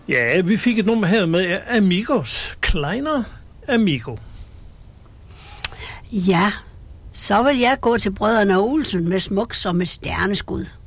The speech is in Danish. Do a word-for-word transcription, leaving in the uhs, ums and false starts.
Ja, vi fik et nummer her med Amigos. Kleiner Amigo. Ja, så vil jeg gå til brødrene Olsen med Smuk som et stjerneskud.